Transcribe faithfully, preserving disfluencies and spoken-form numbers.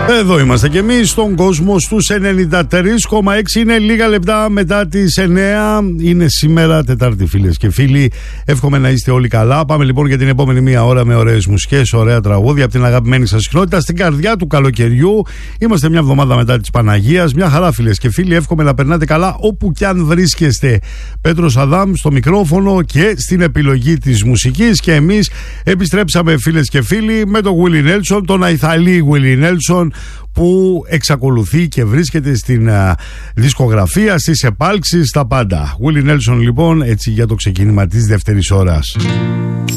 Εδώ είμαστε κι εμείς στον κόσμο στους ενενήντα τρία κόμμα έξι. Είναι λίγα λεπτά μετά τις εννιά. Είναι σήμερα Τετάρτη, φίλες και φίλοι. Εύχομαι να είστε όλοι καλά. Πάμε λοιπόν για την επόμενη μία ώρα με ωραίες μουσικές, ωραία τραγούδια από την αγαπημένη σας συχνότητα στην καρδιά του καλοκαιριού. Είμαστε μια εβδομάδα μετά της Παναγίας. Μια χαρά, φίλες και φίλοι. Εύχομαι να περνάτε καλά όπου κι αν βρίσκεστε. Πέτρος Αδάμ στο μικρόφωνο και στην επιλογή της μουσικής. Και εμείς επιστρέψαμε, φίλες και φίλοι, με τον Willie Nelson, τον αϊθαλή Willie Nelson, που εξακολουθεί και βρίσκεται στην α, δισκογραφία, στις επάλξεις, στα πάντα. Willie Nelson λοιπόν, έτσι για το ξεκίνημα της δεύτερης ώρας.